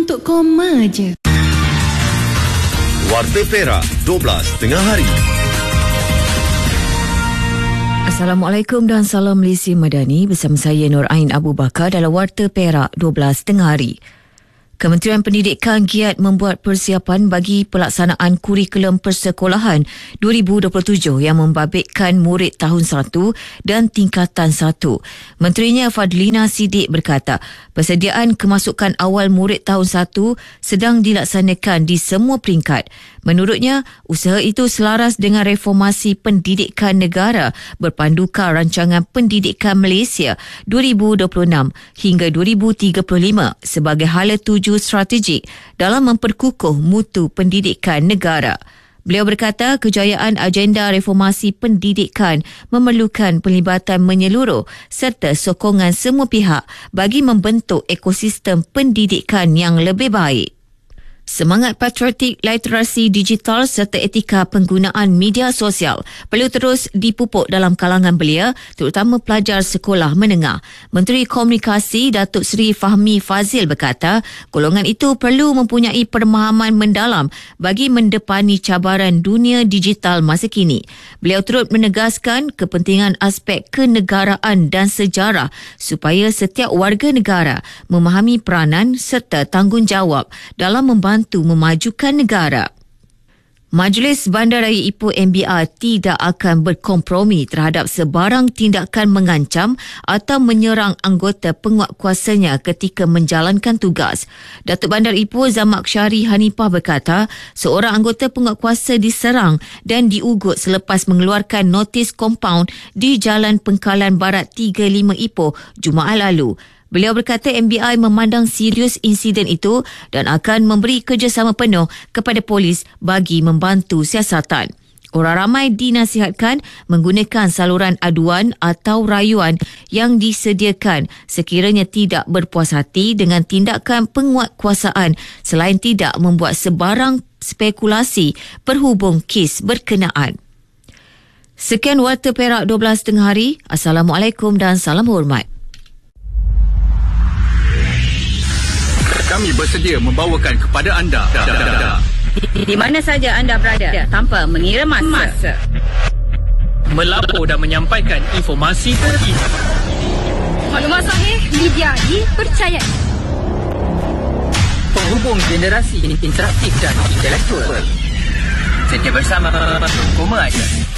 untuk koma je. Warta Perak 12 tengah hari. Assalamualaikum dan salam Malaysia Madani, bersama saya Nur Ain Abu Bakar dalam Warta Perak 12 tengah hari. Kementerian Pendidikan giat membuat persiapan bagi pelaksanaan kurikulum persekolahan 2027 yang membabitkan murid tahun 1 dan tingkatan 1. Menterinya Fadlina Siddiq berkata, persediaan kemasukan awal murid tahun 1 sedang dilaksanakan di semua peringkat. Menurutnya, usaha itu selaras dengan reformasi pendidikan negara berpandukan Rancangan Pendidikan Malaysia 2026 hingga 2035 sebagai hala tuju strategik dalam memperkukuh mutu pendidikan negara. Beliau berkata kejayaan agenda reformasi pendidikan memerlukan pelibatan menyeluruh serta sokongan semua pihak bagi membentuk ekosistem pendidikan yang lebih baik. Semangat patriotik, literasi digital serta etika penggunaan media sosial perlu terus dipupuk dalam kalangan belia, terutama pelajar sekolah menengah. Menteri Komunikasi Datuk Seri Fahmi Fazil berkata, golongan itu perlu mempunyai pemahaman mendalam bagi mendepani cabaran dunia digital masa kini. Beliau turut menegaskan kepentingan aspek kenegaraan dan sejarah supaya setiap warga negara memahami peranan serta tanggungjawab dalam membantu memajukan negara. Majlis Bandaraya Ipoh MBR tidak akan berkompromi terhadap sebarang tindakan mengancam atau menyerang anggota penguatkuasanya ketika menjalankan tugas. Datuk Bandar Ipoh Zamak Syari Hanifah berkata, seorang anggota penguatkuasa diserang dan diugut selepas mengeluarkan notis kompaun di Jalan Pengkalan Barat 35 Ipoh Jumaat lalu. Beliau berkata MBI memandang serius insiden itu dan akan memberi kerjasama penuh kepada polis bagi membantu siasatan. Orang ramai dinasihatkan menggunakan saluran aduan atau rayuan yang disediakan sekiranya tidak berpuas hati dengan tindakan penguatkuasaan selain tidak membuat sebarang spekulasi berhubung kes berkenaan. Sekian Warta Perak 12 tengah hari. Assalamualaikum dan salam hormat. Kami bersedia membawakan kepada anda di mana saja anda berada tanpa mengira masa. Melapor dan menyampaikan informasi terkini. Maklumat sahih, media dipercayai. Penghubung generasi interaktif dan intelektual. Setia bersama Koma Aja.